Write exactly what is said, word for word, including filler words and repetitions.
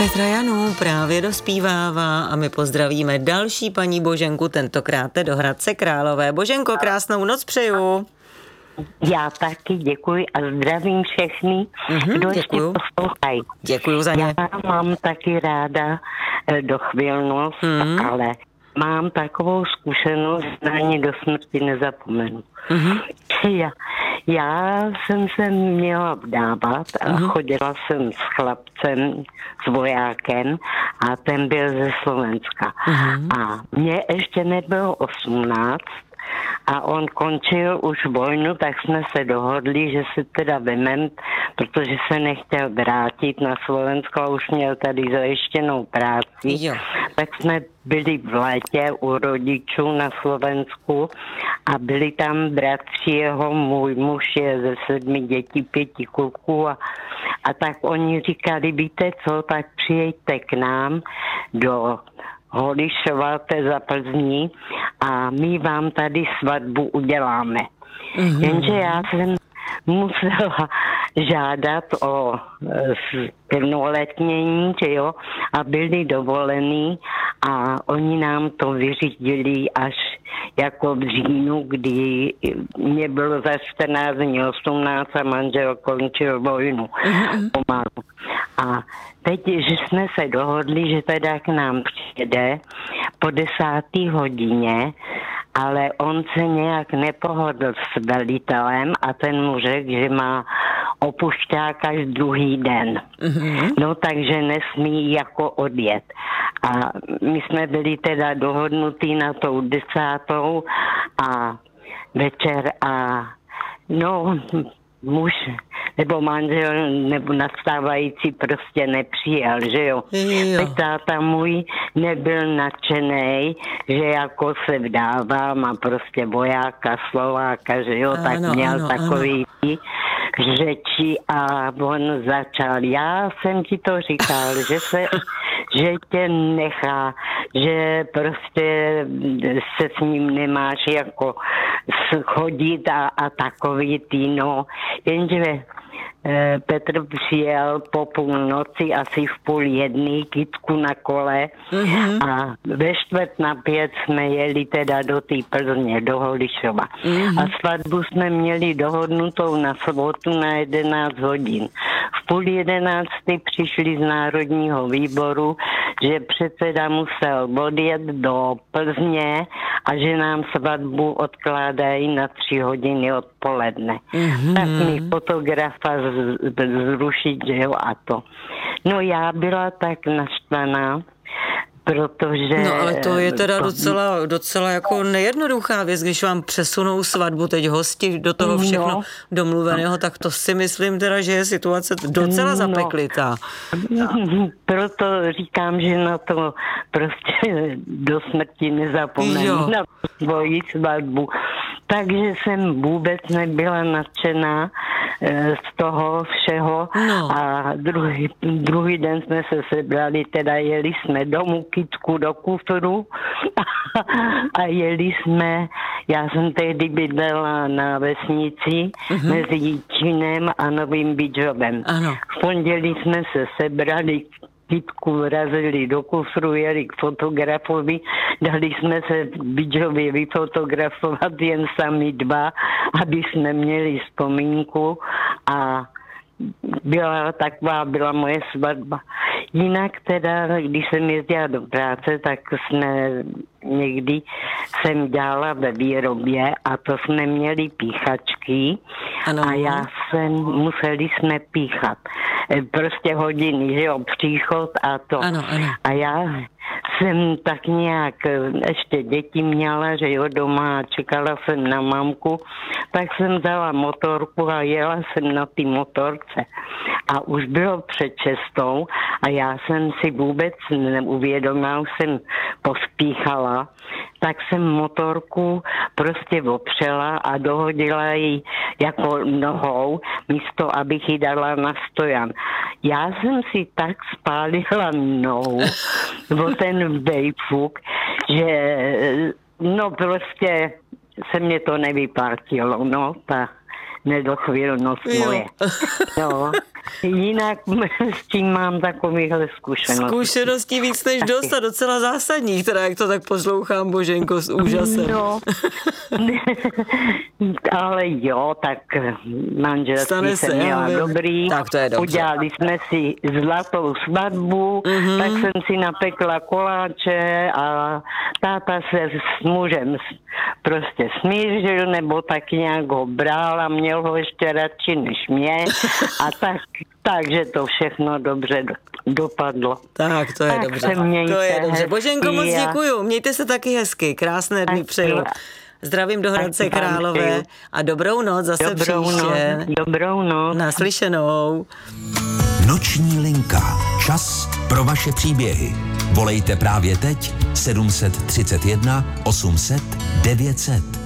Petra Janů právě dospívává a my pozdravíme další paní Boženku, tentokrát do Hradce Králové. Boženko, krásnou noc přeju. Já taky děkuji a zdravím všechny, mm-hmm, kdo ještě poslouchají. Děkuju za ně. Já mám taky ráda dochvilnost, mm-hmm. ale mám takovou zkušenost, na ně do smrti nezapomenu. Mm-hmm. Já, já jsem se měla vdávat a mm-hmm. chodila jsem s chlapcem, s vojákem a ten byl ze Slovenska. Mm-hmm. A mně ještě nebylo osmnáct a on končil už vojnu, tak jsme se dohodli, že se teda vemem, protože se nechtěl vrátit na Slovensko a už měl tady zajištěnou práci. Jo. Tak jsme byli v létě u rodičů na Slovensku a byli tam bratři jeho, můj muž je ze sedmi dětí, pěti kluků a, a tak oni říkali, víte co, tak přijďte k nám do Holišova, to je za Plzní, a my vám tady svatbu uděláme. Mm-hmm. Jenže já jsem musela žádat o plnoletnění, že jo, a byli dovolení a oni nám to vyřídili až jako v říjnu, kdy mě bylo za čtrnáct dní osmnáct a manžel končil vojnu. Mm-hmm. Pomalu. A teď, že jsme se dohodli, že teda k nám přijde po desáté hodině, ale on se nějak nepohodl s velitelem a ten mu řekl, že má opušťák až druhý den. Mm-hmm. No takže nesmí jako odjet. A my jsme byli teda dohodnutí na tou desátou a večer a no muž nebo manžel nebo nastávající prostě nepřijel, že jo. jo. Tak táta můj nebyl nadšenej, že jako se vdává, má prostě vojáka, Slováka, že jo, ano, tak měl ano, takový ano. řeči a on začal, já jsem ti to říkal, že se, že tě nechá, že prostě se s ním nemáš jako chodit a, a takový ty, no, jenže Petr přijel po půlnoci, asi v půl jedný, kytku na kole mm-hmm. a ve čtvrt na pět jsme jeli teda do té Plzně, do Holišova. Mm-hmm. A svatbu jsme měli dohodnutou na sobotu na jedenáct hodin. V půl jedenácti přišli z Národního výboru, že předseda musel odjet do Plzně a že nám svatbu odkládají na tři hodiny odpoledne. Mm-hmm. Tak mi fotografa zrušit, že jo, a to. No já byla tak naštvaná, protože... No ale to je teda docela, docela jako nejednoduchá věc, když vám přesunou svatbu, teď hosti do toho všechno no. domluveného, tak to si myslím teda, že je situace docela no. zapeklitá. Proto říkám, že na to prostě do smrti nezapomenu, na svoji svatbu. Takže jsem vůbec nebyla nadšená z toho všeho no. a druhý, druhý den jsme se sebrali, teda jeli jsme domů, kytku do kufru a jeli jsme, já jsem tehdy bydlela na vesnici uh-huh. mezi Jíčinem a Novým Bydžovem. Ano. V pondělí jsme se sebrali, kytku vrazili do kufru, jeli k fotografovi, dali jsme se v Bydžově vyfotografovat jen sami dva, aby jsme měli vzpomínku a byla taková, byla moje svatba. Jinak teda, když jsem jezdila do práce, tak jsme někdy jsem dělala ve výrobě a to jsme měli píchačky ano. a já jsem, museli jsme píchat. Prostě hodiny, že jo, příchod a to. Ano, ano. A já jsem tak nějak ještě děti měla, že jo, doma čekala jsem na mamku, tak jsem vzala motorku a jela jsem na té motorce. A už bylo před šestou a já jsem si vůbec neuvědomila, už jsem pospíchala, tak jsem motorku prostě opřela a dohodila ji jako nohou, místo abych ji dala na stojan. Já jsem si tak spálila nohu o ten vejfuk, že no prostě se mě to nevyplatilo, no, ta nedochvilnost moje. No, jinak s tím mám takovýhle zkušenosti. Zkušeností víc než dost a docela zásadních, teda jak to tak poslouchám, Boženko, s úžasem. No, ale jo, tak manželství se měla dobrý. Tak to je dobře. Udělali jsme si zlatou svatbu, mm-hmm. tak jsem si napekla koláče a táta se s mužem prostě smířil, nebo tak nějak ho bral a měl ho ještě radši než mě. A tak, takže to všechno dobře do, dopadlo. Tak, to je tak dobře. To je dobře. Boženko, moc děkuju. Mějte se taky hezky. Krásné dny přeju. Zdravím do Hradce Králové a dobrou noc zase dobrou příště. Noc, dobrou noc. Naslyšenou. Noční linka. Čas pro vaše příběhy. Volejte právě teď sedm set třicet jedna osm set devět set.